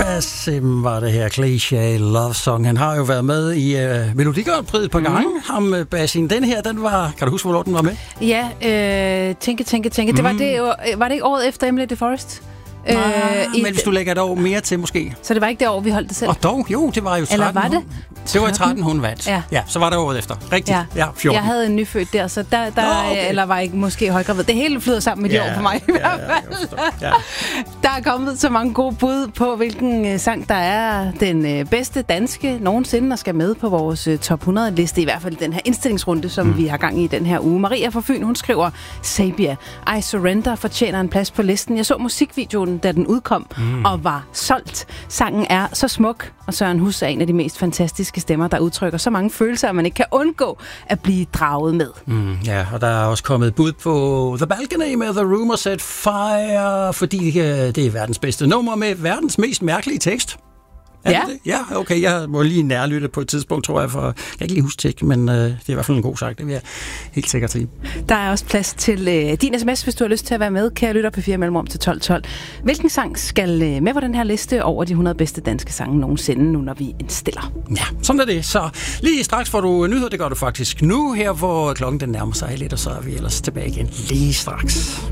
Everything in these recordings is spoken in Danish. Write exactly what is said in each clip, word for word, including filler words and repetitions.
Basim var det her Cliché Love Song. Han har jo været med i uh, Melodi Grand Prix et par gange. Mm. Ham uh, Basim. Den her, den var... Kan du huske, hvornår den var med? Ja, øh, tænke, tænke, tænke. Mm. Det var, det, var det ikke året efter Emily the Forest? Nej, øh, men hvis du lægger et år mere til, måske. Så det var ikke det år, vi holdt det selv? Og dog, jo, det var jo tretten. Eller var det? Det var i tretten, hun vandt. Ja. Ja, så var det året efter. Rigtigt. Ja, ja fjorten. Jeg havde en nyfødt der, så der, der Nå, okay. Eller var ikke måske højgravid. Det hele flyder sammen med de ja, år for mig i ja, hvert fald. Ja, ja. Der er kommet så mange gode bud på, hvilken sang, der er den bedste danske nogensinde, og skal med på vores top hundrede-liste, i hvert fald den her indstillingsrunde, som mm. vi har gang i den her uge. Maria fra Fyn, hun skriver, Sabia, I Surrender fortjener en plads på listen. Jeg så musikvideoen, da den udkom, mm. og var solgt. Sangen er så smuk, og Søren Hus er en af de mest fantastiske stemmer, der udtrykker så mange følelser, at man ikke kan undgå at blive draget med. Mm, ja, og der er også kommet bud på The Balcony med The Rumor Set Fire, fordi det er verdens bedste nummer med verdens mest mærkelige tekst. Er ja. Det? Ja, okay. Jeg må lige nærlytte på et tidspunkt, tror jeg, for jeg kan ikke lige huske teksten, men øh, det er i hvert fald en god sang, det vil jeg helt sikkert sige. Der er også plads til øh, din sms, hvis du har lyst til at være med. Kære lytter, P fire mellemrum til tolv tolv. Hvilken sang skal øh, med på den her liste over de hundrede bedste danske sange nogensinde, nu når vi indstiller? Ja, sådan er det. Så lige straks får du nyheder, det gør du faktisk nu, her hvor klokken den nærmer sig lidt, og så er vi ellers tilbage igen lige straks.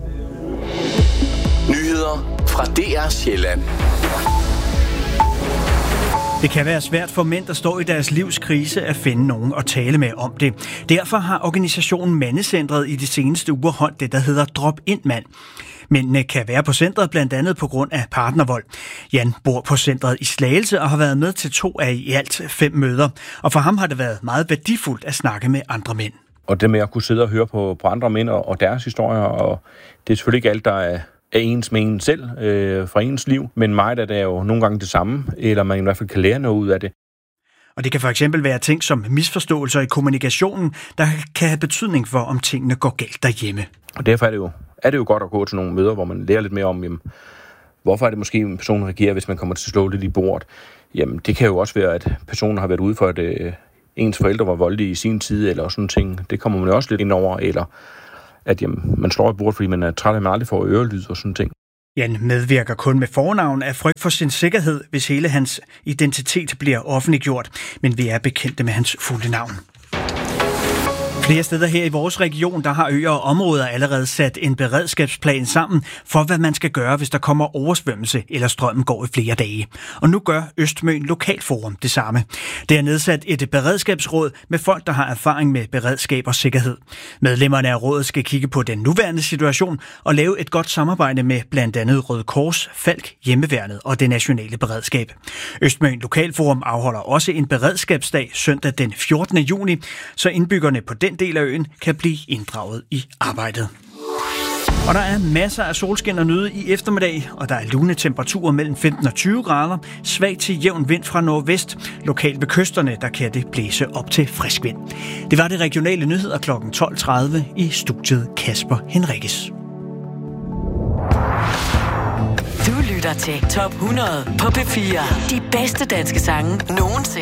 Nyheder fra D R Sjælland. Det kan være svært for mænd, der står i deres livs krise, at finde nogen at tale med om det. Derfor har organisationen Mandecentret i de seneste uger holdt det, der hedder Drop Ind Mand. Mændene kan være på centret blandt andet på grund af partnervold. Jan bor på centret i Slagelse og har været med til to af i alt fem møder. Og for ham har det været meget værdifuldt at snakke med andre mænd. Og det med at kunne sidde og høre på, på andre mænd og, og deres historier, og det er selvfølgelig ikke alt, der er... er ens med en selv, øh, fra ens liv, men meget af det er jo nogle gange det samme, eller man i hvert fald kan lære noget ud af det. Og det kan for eksempel være ting som misforståelser i kommunikationen, der kan have betydning for, om tingene går galt derhjemme. Og derfor er det jo, er det jo godt at gå til nogle møder, hvor man lærer lidt mere om, jamen, hvorfor er det måske, en person reagerer, hvis man kommer til at slå lidt i bordet. Jamen, det kan jo også være, at personen har været ude for, at øh, ens forældre var voldelige i sin tid, eller sådan ting. Det kommer man jo også lidt ind over, eller at jamen, man slår i bordet, fordi man er træt af, at man aldrig får ørelyd og sådan ting. Jan medvirker kun med fornavn af frygt for sin sikkerhed, hvis hele hans identitet bliver offentliggjort, men vi er bekendte med hans fulde navn. Flere steder her i vores region, der har øer og områder allerede sat en beredskabsplan sammen for, hvad man skal gøre, hvis der kommer oversvømmelse eller strømmen går i flere dage. Og nu gør Østmøn Lokalforum det samme. Det er nedsat et beredskabsråd med folk, der har erfaring med beredskab og sikkerhed. Medlemmerne af rådet skal kigge på den nuværende situation og lave et godt samarbejde med blandt andet Røde Kors, Falk, Hjemmeværnet og det nationale beredskab. Østmøn Lokalforum afholder også en beredskabsdag søndag den fjortende juni, så indbyggerne på den del af øen kan blive inddraget i arbejdet. Og der er masser af solskin og nyde i eftermiddag, og der er lune temperaturer mellem femten og tyve grader, svag til jævn vind fra nordvest. Lokalt ved kysterne, der kan det blæse op til frisk vind. Det var det regionale nyheder klokken tolv tredive i studiet Kasper Henriques. Du lytter til Top hundrede på P fire. De bedste danske sange nogensinde.